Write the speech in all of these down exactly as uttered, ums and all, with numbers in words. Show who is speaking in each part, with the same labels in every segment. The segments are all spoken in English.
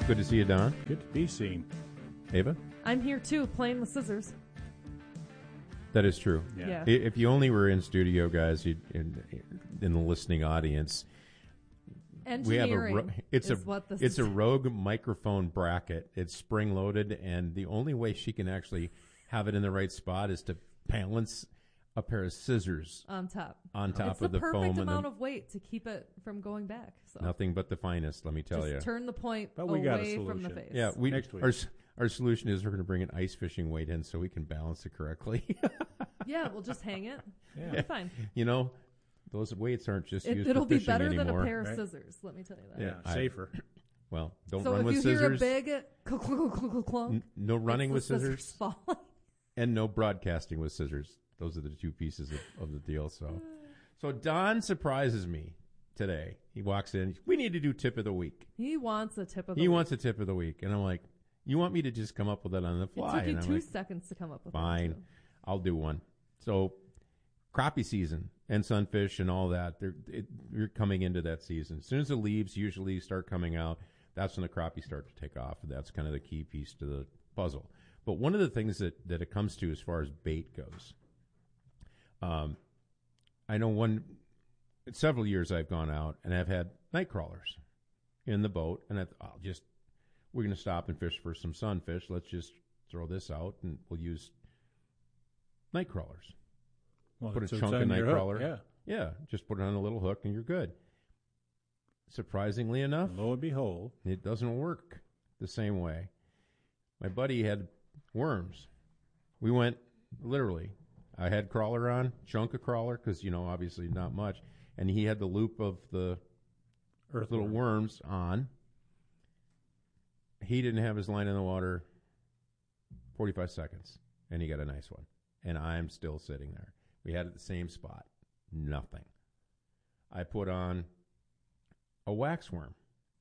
Speaker 1: Good to see you, Don.
Speaker 2: Good to be seen.
Speaker 1: Ava?
Speaker 3: I'm here too, playing with scissors.
Speaker 1: That is true.
Speaker 2: Yeah.
Speaker 3: Yeah.
Speaker 1: I- If you only were in studio, guys, you'd, in, in the listening audience, we have a
Speaker 3: Engineering
Speaker 1: ro- it's a
Speaker 3: is what this
Speaker 1: it's
Speaker 3: is.
Speaker 1: a Rogue microphone bracket. It's spring loaded, and the only way she can actually have it in the right spot is to balance a pair of scissors
Speaker 3: on top.
Speaker 1: on top
Speaker 3: It's
Speaker 1: of
Speaker 3: the
Speaker 1: the
Speaker 3: perfect
Speaker 1: foam, and
Speaker 3: amount
Speaker 1: then
Speaker 3: of weight to keep it from going back. So
Speaker 1: nothing but the finest. Let me tell
Speaker 3: just
Speaker 1: you.
Speaker 3: turn the point
Speaker 2: But we got a
Speaker 3: away from the
Speaker 2: solution.
Speaker 3: face.
Speaker 1: Yeah, we
Speaker 2: Next week.
Speaker 1: our s- our solution is we're going to bring an ice fishing weight in so we can balance it correctly.
Speaker 3: Yeah, we'll just hang it.
Speaker 2: Yeah.
Speaker 3: It'll be fine.
Speaker 1: You know, those weights aren't just
Speaker 3: It,
Speaker 1: used
Speaker 3: it'll
Speaker 1: for
Speaker 3: be
Speaker 1: fishing
Speaker 3: better
Speaker 1: anymore.
Speaker 3: than a pair of
Speaker 2: right?
Speaker 3: scissors. Let me tell you that.
Speaker 2: Yeah,
Speaker 1: I-
Speaker 2: safer.
Speaker 1: Well, don't
Speaker 3: So
Speaker 1: run
Speaker 3: if
Speaker 1: with
Speaker 3: you
Speaker 1: scissors.
Speaker 3: hear a big clunk, clunk, clunk, clunk, clunk,
Speaker 1: N- no running with
Speaker 3: it's the
Speaker 1: scissors,
Speaker 3: falling.
Speaker 1: and no broadcasting with scissors. Those are the two pieces of, of the deal. So, so Don surprises me today. He walks in. We need to do tip of the week.
Speaker 3: He wants a tip of the
Speaker 1: He
Speaker 3: week.
Speaker 1: wants a tip of the week, and I'm like, you want me to just come up with it on the
Speaker 3: It
Speaker 1: fly?
Speaker 3: took you
Speaker 1: and I'm
Speaker 3: two
Speaker 1: like,
Speaker 3: seconds to come up with
Speaker 1: fine,
Speaker 3: that, too.
Speaker 1: I'll do one. So, crappie season and sunfish and all that. They're it, you're coming into that season. As soon as the leaves usually start coming out, that's when the crappie start to take off. That's kind of the key piece to the puzzle. But one of the things that, that it comes to as far as bait goes, um, I know one several years I've gone out and I've had night crawlers in the boat, and I, I'll just we're going to stop and fish for some sunfish. Let's just throw this out, and we'll use night crawlers.
Speaker 2: Well,
Speaker 1: Put a
Speaker 2: so it's
Speaker 1: chunk
Speaker 2: on
Speaker 1: of night
Speaker 2: your hook,
Speaker 1: crawler.
Speaker 2: Yeah.
Speaker 1: Yeah, just put it on a little hook and you're good. Surprisingly enough,
Speaker 2: Lo and behold.
Speaker 1: it doesn't work the same way. My buddy had worms. We went literally. I had crawler on, chunk of crawler, because, you know, obviously not much. And he had the loop of the
Speaker 2: Earthworm.
Speaker 1: little worms on. He didn't have his line in the water forty-five seconds, and he got a nice one. And I'm still sitting there. We had it at the same spot. Nothing. I put on a waxworm.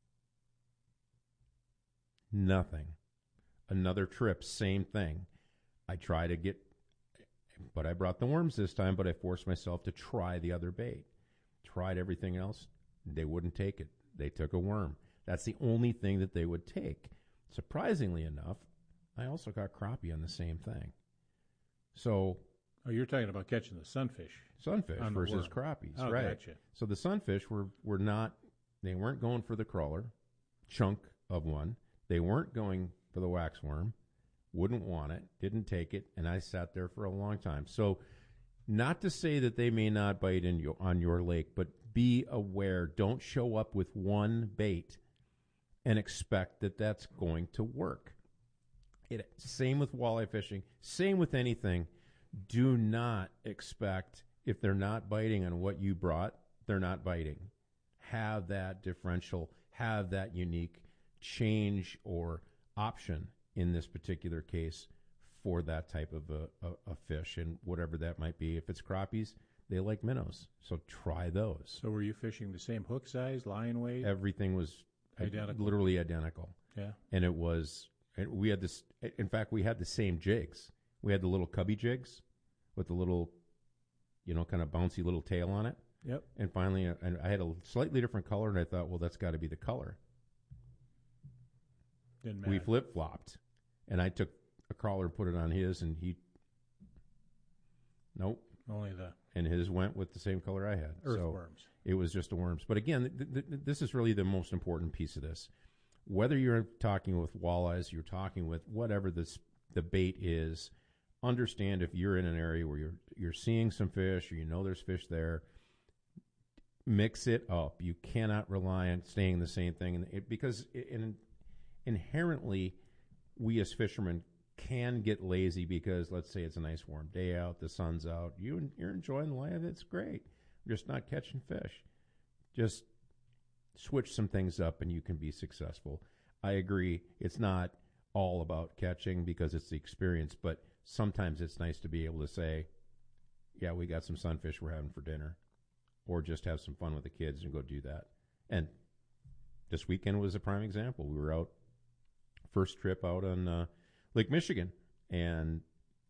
Speaker 1: Nothing. Another trip, same thing. I try to get, but I brought the worms this time, but I forced myself to try the other bait. Tried everything else. They wouldn't take it. They took a worm. That's the only thing that they would take. Surprisingly enough, I also got crappie on the same thing. So
Speaker 2: Oh, you're talking about catching the sunfish.
Speaker 1: sunfish
Speaker 2: On the
Speaker 1: versus
Speaker 2: worm.
Speaker 1: crappies,
Speaker 2: Oh,
Speaker 1: right?
Speaker 2: gotcha.
Speaker 1: So the sunfish were were not. They weren't going for the crawler, chunk of one. They weren't going for the waxworm. Wouldn't want it. Didn't take it, and I sat there for a long time. So, not to say that they may not bite in your, on your lake, but be aware. Don't show up with one bait and expect that that's going to work. It, same with walleye fishing. Same with anything. Do not expect, if they're not biting on what you brought, they're not biting. Have that differential, have that unique change or option in this particular case for that type of a, a, a fish, and whatever that might be. If it's crappies, they like minnows, so try those.
Speaker 2: So were you fishing the same hook size, line weight?
Speaker 1: Everything was
Speaker 2: Identical.
Speaker 1: literally identical.
Speaker 2: Yeah.
Speaker 1: And it was, and we had this, in fact, we had the same jigs. We had the little cubby jigs with the little, you know, kind of bouncy little tail on it.
Speaker 2: Yep.
Speaker 1: And finally, uh, and I had a slightly different color, and I thought, well, that's got to be the color.
Speaker 2: Didn't matter.
Speaker 1: We flip-flopped, and I took a crawler and put it on his, and he, nope,
Speaker 2: Only the
Speaker 1: and his went with the same color I had. So
Speaker 2: earthworms.
Speaker 1: it was just a worms. But again, th- th- th- this is really the most important piece of this. Whether you're talking with walleyes, you're talking with whatever this the bait is, understand if you're in an area where you're you're seeing some fish or you know there's fish there, mix it up. You cannot rely on staying the same thing, and it, because it, in, inherently, we as fishermen can get lazy because, let's say it's a nice warm day out, the sun's out, you you're enjoying life, it's great. You're just not catching fish. Just switch some things up and you can be successful. I agree. It's not all about catching because it's the experience, but sometimes it's nice to be able to say, yeah, we got some sunfish we're having for dinner, or just have some fun with the kids and go do that. And this weekend was a prime example. We were out, first trip out on uh, Lake Michigan, and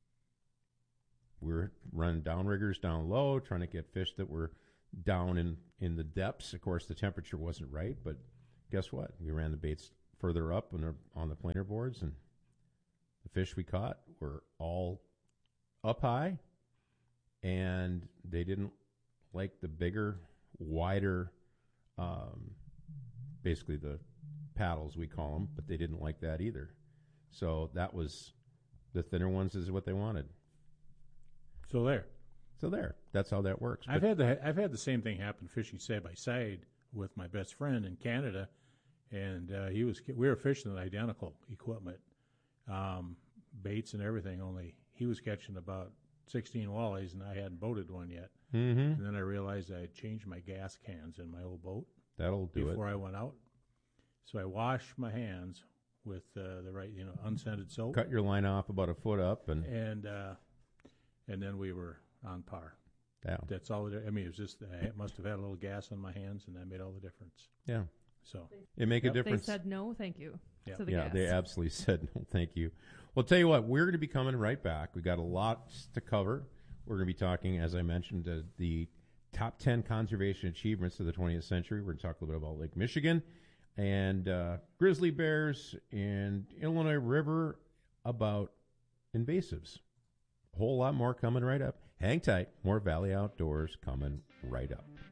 Speaker 1: we were running downriggers down low, trying to get fish that were down in, in the depths. Of course, the temperature wasn't right, but guess what? We ran the baits further up on the, on the planer boards, and the fish we caught were all up high, and they didn't like the bigger, wider, um, basically the paddles we call them, but they didn't like that either. So that was the thinner ones is what they wanted.
Speaker 2: So there.
Speaker 1: So there, that's how that works.
Speaker 2: I've
Speaker 1: But
Speaker 2: had the I've had the same thing happen fishing side by side with my best friend in Canada, and uh, he was we were fishing with identical equipment, um, baits and everything. Only he was catching about sixteen walleyes, and I hadn't boated one yet.
Speaker 1: mm-hmm.
Speaker 2: And then I realized I had changed my gas cans in my old boat
Speaker 1: That'll do
Speaker 2: before
Speaker 1: it.
Speaker 2: I went out. So I washed my hands with uh, the right, you know, unscented soap,
Speaker 1: Cut your line off about a foot up, and
Speaker 2: and uh, and then we were on par.
Speaker 1: yeah,
Speaker 2: That's all. It, I mean, it was just I must have had a little gas on my hands, and that made all the difference.
Speaker 1: yeah,
Speaker 2: So
Speaker 1: it make
Speaker 2: Yep.
Speaker 1: a
Speaker 3: They
Speaker 1: difference.
Speaker 3: said no, thank you
Speaker 2: Yeah.
Speaker 3: to the
Speaker 1: yeah,
Speaker 3: gas.
Speaker 1: they absolutely said no, thank you. Well, tell you what, we're going to be coming right back. We got a lot to cover. We're going to be talking, as I mentioned, uh, the top ten conservation achievements of the twentieth century. We're going to talk a little bit about Lake Michigan and uh, grizzly bears and Illinois River, about invasives. A whole lot more coming right up. Hang tight. More Valley Outdoors coming right up.